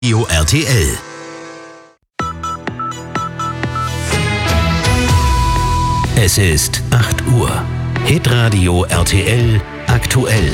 Radio RTL. Es ist 8 Uhr. Hitradio RTL aktuell.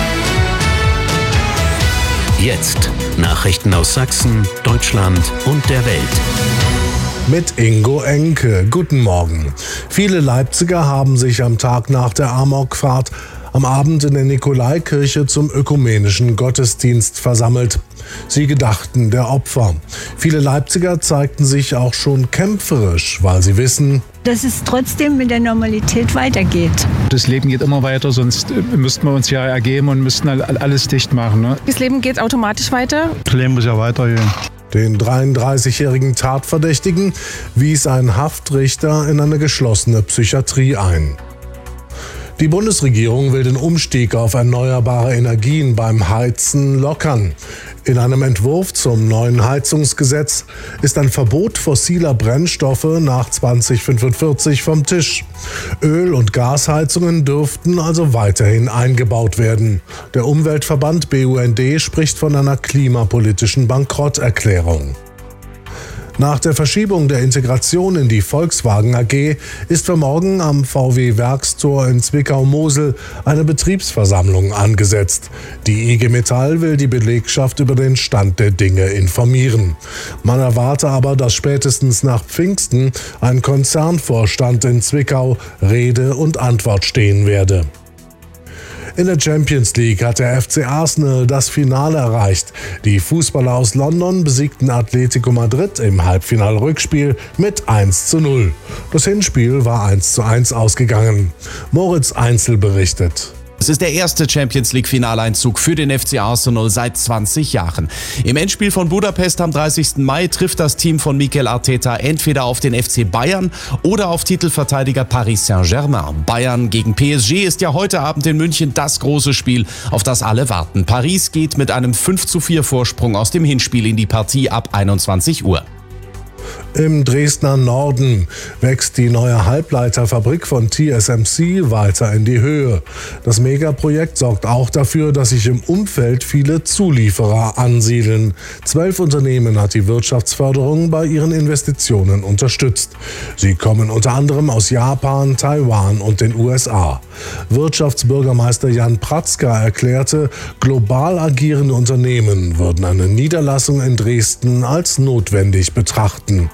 Jetzt Nachrichten aus Sachsen, Deutschland und der Welt. Mit Ingo Enke. Guten Morgen. Viele Leipziger haben sich am Tag nach der Amokfahrt am Abend in der Nikolaikirche zum ökumenischen Gottesdienst versammelt. Sie gedachten der Opfer. Viele Leipziger zeigten sich auch schon kämpferisch, weil sie wissen, dass es trotzdem mit der Normalität weitergeht. Das Leben geht immer weiter, sonst müssten wir uns ja ergeben und müssten alles dicht machen. Ne? Das Leben geht automatisch weiter. Das Leben muss ja weitergehen. Den 33-jährigen Tatverdächtigen wies ein Haftrichter in eine geschlossene Psychiatrie ein. Die Bundesregierung will den Umstieg auf erneuerbare Energien beim Heizen lockern. In einem Entwurf zum neuen Heizungsgesetz ist ein Verbot fossiler Brennstoffe nach 2045 vom Tisch. Öl- und Gasheizungen dürften also weiterhin eingebaut werden. Der Umweltverband BUND spricht von einer klimapolitischen Bankrotterklärung. Nach der Verschiebung der Integration in die Volkswagen AG ist für morgen am VW-Werkstor in Zwickau-Mosel eine Betriebsversammlung angesetzt. Die IG Metall will die Belegschaft über den Stand der Dinge informieren. Man erwarte aber, dass spätestens nach Pfingsten ein Konzernvorstand in Zwickau Rede und Antwort stehen werde. In der Champions League hat der FC Arsenal das Finale erreicht. Die Fußballer aus London besiegten Atletico Madrid im Halbfinal-Rückspiel mit 1:0. Das Hinspiel war 1:1 ausgegangen. Moritz Einzel berichtet. Es ist der erste Champions-League-Finaleinzug für den FC Arsenal seit 20 Jahren. Im Endspiel von Budapest am 30. Mai trifft das Team von Mikel Arteta entweder auf den FC Bayern oder auf Titelverteidiger Paris Saint-Germain. Bayern gegen PSG ist ja heute Abend in München das große Spiel, auf das alle warten. Paris geht mit einem 5:4 Vorsprung aus dem Hinspiel in die Partie ab 21 Uhr. Im Dresdner Norden wächst die neue Halbleiterfabrik von TSMC weiter in die Höhe. Das Megaprojekt sorgt auch dafür, dass sich im Umfeld viele Zulieferer ansiedeln. 12 Unternehmen hat die Wirtschaftsförderung bei ihren Investitionen unterstützt. Sie kommen unter anderem aus Japan, Taiwan und den USA. Wirtschaftsbürgermeister Jan Pratzka erklärte, global agierende Unternehmen würden eine Niederlassung in Dresden als notwendig betrachten.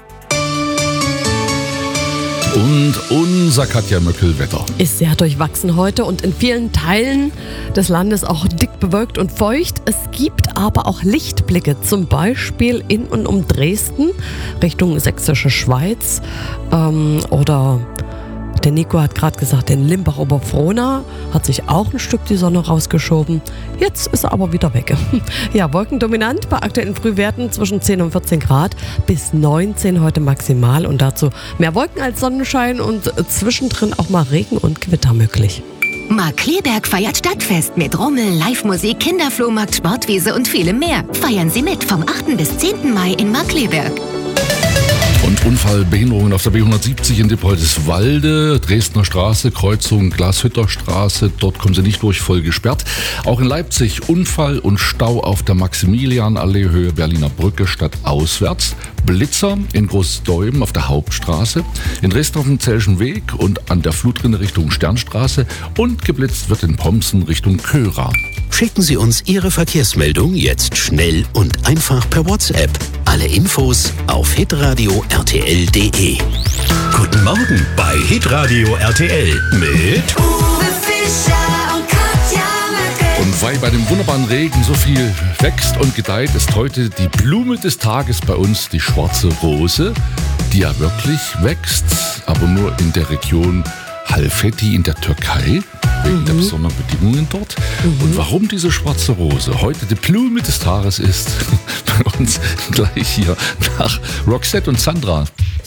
Und unser Katja Möckel-Wetter. Ist sehr durchwachsen heute und in vielen Teilen des Landes auch dick bewölkt und feucht. Es gibt aber auch Lichtblicke, zum Beispiel in und um Dresden, Richtung Sächsische Schweiz oder der Nico hat gerade gesagt, in Limbach-Oberfrohna hat sich auch ein Stück die Sonne rausgeschoben. Jetzt ist er aber wieder weg. Ja, wolkendominant bei aktuellen Frühwerten zwischen 10 und 14 Grad bis 19 heute maximal und dazu mehr Wolken als Sonnenschein und zwischendrin auch mal Regen und Gewitter möglich. Markkleeberg feiert Stadtfest mit Rummel, Live-Musik, Kinderflohmarkt, Sportwiese und vielem mehr. Feiern Sie mit vom 8. bis 10. Mai in Markkleeberg. Und Unfallbehinderungen auf der B170 in Dippoldiswalde, Dresdner Straße, Kreuzung Glashütterstraße, dort kommen sie nicht durch, voll gesperrt. Auch in Leipzig Unfall und Stau auf der Maximilianallee, Höhe Berliner Brücke, stadtauswärts. Blitzer in Großdeuben auf der Hauptstraße, in Dresden auf dem Zellschen Weg und an der Flutrinne Richtung Sternstraße und geblitzt wird in Pomsen Richtung Köra. Schicken Sie uns Ihre Verkehrsmeldung jetzt schnell und einfach per WhatsApp. Alle Infos auf hitradio rtl.de. Guten Morgen bei Hitradio RTL mit Uwe Fischer und Katja Möckel. Und weil bei dem wunderbaren Regen so viel wächst und gedeiht, ist heute die Blume des Tages bei uns die schwarze Rose, die ja wirklich wächst, aber nur in der Region Halfeti in der Türkei, wegen der besonderen Bedingungen dort. Und warum diese schwarze Rose heute die Blume des Tages ist, bei uns gleich hier nach Roxette und Sandra.